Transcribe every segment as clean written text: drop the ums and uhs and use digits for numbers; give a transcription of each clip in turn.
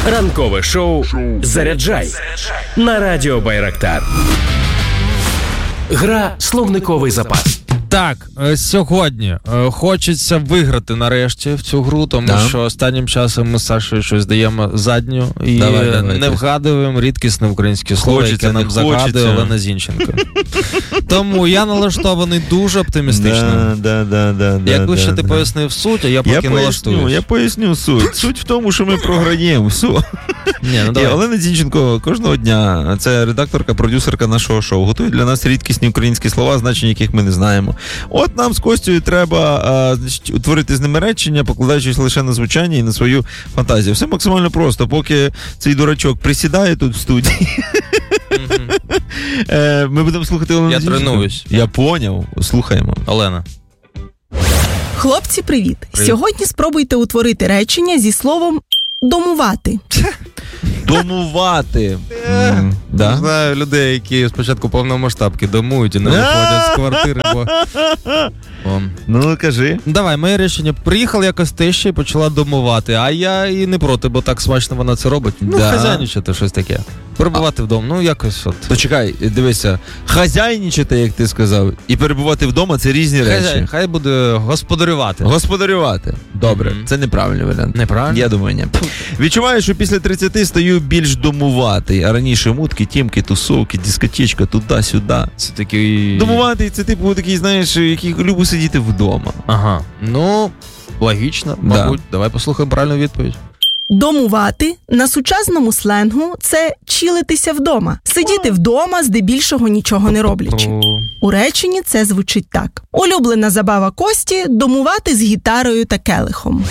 Ранкове шоу «Заряджай» на радіо Байрактар. Гра «Словниковий запас». Так, сьогодні хочеться виграти нарешті в цю гру, тому що останнім часом ми з Сашою щось даємо задню і не вгадуємо рідкісне українське слово, яке нам загадує Олена Зінченко. Тому я налаштований дуже оптимістично. Якби ще ти пояснив суть, а я поки налаштуюсь. Я поясню суть. Суть в тому, що ми програємо. Все. І Олена Зінченко кожного дня, це редакторка, продюсерка нашого шоу, готує для нас рідкісні українські слова, значення яких ми не знаємо. От нам з Костю треба утворити з ними речення, покладаючись лише на звучання і на свою фантазію. Все максимально просто, поки цей дурачок присідає тут в студії. Ми будемо слухати Олену Зінченко. Я тренуюсь. Я поняв. Слухаємо. Олена. Хлопці, привіт. Сьогодні спробуйте утворити речення зі словом «домувати». Домувати. Знаю людей, які спочатку повномасштабки домують і не виходять з квартири, бо... Ну, кажи. Давай, моє рішення. Приїхала якось теща і почала домувати, а я і не проти, бо так смачно вона це робить. Хазяйничати, щось таке. Перебувати вдома, якось от. То чекай, дивися, хазяйничати, як ти сказав, і перебувати вдома – це різні речі. Хай буде господарювати. Господарювати. Добре, це неправильний варіант. Неправильно? Я думаю, ні. Відчуваю, що після 30 стаю більш домуватий, а раніше мутки, тімки, тусовки, дискотечка, туди-сюди. Це такий... Домуватий – це типу такий, знаєш, який любить сидіти вдома. Ага, ну, логічно, мабуть. Давай послухаємо правильну відповідь. Домувати на сучасному сленгу – це чилитися вдома. Сидіти вдома, здебільшого нічого не роблячи. У реченні це звучить так. Улюблена забава Кості – домувати з гітарою та келихом.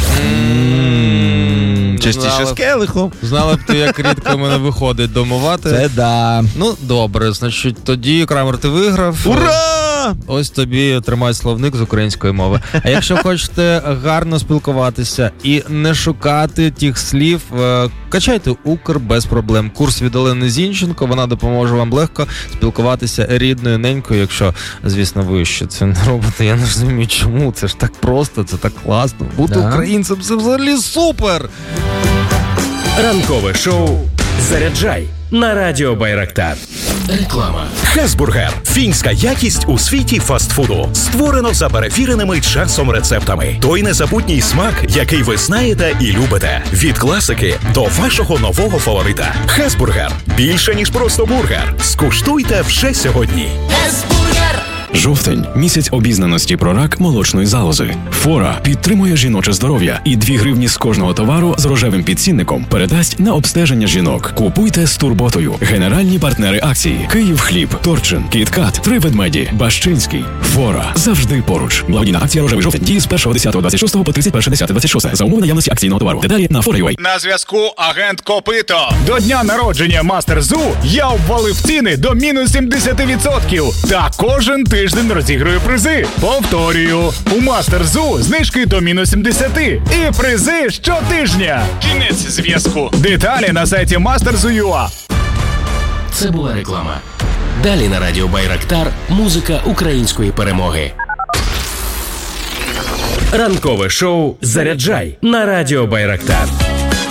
Частіше з келихом. Знала б ти, як рідко в мене виходить домувати. Це да. Ну, добре, значить, тоді, Крамер, ти виграв. Ура! Ось тобі тримай словник з української мови. А якщо хочете гарно спілкуватися і не шукати тих слів, качайте Укр без проблем. Курс від Олени Зінченко, вона допоможе вам легко спілкуватися рідною ненькою, якщо, звісно, ви ще це не робите. Я не розумію, чому. Це ж так просто, це так класно. Бути українцем – це взагалі супер! Ранкове шоу «Заряджай» на радіо Байрактар. Реклама. Хесбургер. Фінська якість у світі фастфуду. Створено за перевіреними часом рецептами. Той незабутній смак, який ви знаєте і любите. Від класики до вашого нового фаворита. Хесбургер. Більше, ніж просто бургер. Скуштуйте вже сьогодні. Хесбургер. Жовтень – місяць обізнаності про рак молочної залози. Фора підтримує жіноче здоров'я і 2 гривні з кожного товару з рожевим підцінником передасть на обстеження жінок. Купуйте з турботою. Генеральні партнери акції: Київхліб, Торчин, Кіткат, 3 ведмеді, Бащинський. Фора завжди поруч. Благодійна акція «Рожевий жовтень» діє з 1.10.26 по 31.10.26 за умови наявності акційного товару. Деталі на Fora.ua. На зв'язку агент Копито. До дня народження Мастер Зу я обвалив ціни до мінус 70%. Та кожен тиждень розіграю призи. Повторюю, у Мастер Зу знижки до мінус 70. І призи щотижня. Кінець зв'язку. Деталі на сайті masterzu.ua. Це була реклама. Далі на радіо Байрактар музика української перемоги. Ранкове шоу «Заряджай» на радіо Байрактар.